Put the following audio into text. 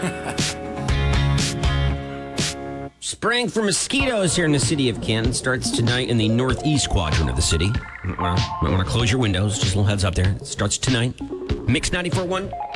Spraying for mosquitoes here in the city of Canton starts tonight in the northeast quadrant of the city. Well, might want to close your windows. Just a little heads up there. It starts tonight. Mix 94.1.